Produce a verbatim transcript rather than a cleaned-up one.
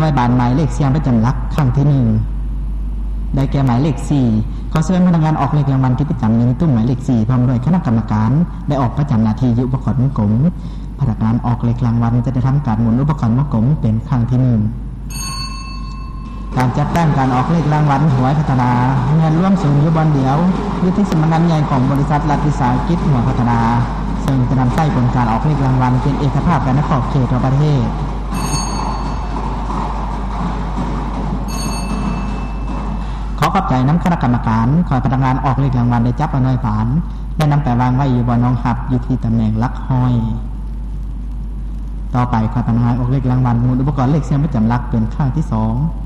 ว้บานหมายเลขเสียงประจำหลักครั้งที่หนึ่งได้แก่หมายเลขสี่ขอเชิญพนักงานออกเลขรางวัลที่ประจำอยู่ในตู้หมายเลขสี่พร้อมด้วยคณะกรรมการได้ออกประจำหน้าที่อยู่อุปกรณ์วงกลมพนักงานออกเลขรางวัลจะได้ทำการหมุนอุปกรณ์วงกลมเป็นครั้งที่หนึ่งการจัดตั้งการออกเลขรางวัลหวยพัฒนาเงินร่วมศูนย์อยู่บอนเดียวอยู่ที่สำนักงานใหญ่ของบริษัทรัฐวิสาหกิจหวยพัฒนาซึ่งจะนำใช้ผลการออกเลขรางวัลเป็นเอกภาพกันในขอบเขตทั่วประเทศขอขอบใจน้ำคณะกรรมการคอยพนักงานออกเลขรางวัลได้จับเอาหน่อยผ่านได้นำไปวางไว้อยู่บนนองหับอยู่ที่ตำแหน่งลักห้อยต่อไปคอยพนักงานออกเลขรางวัลหมุนอุปกรณ์เลขเสียงประจำหลักเป็นครั้งที่สอง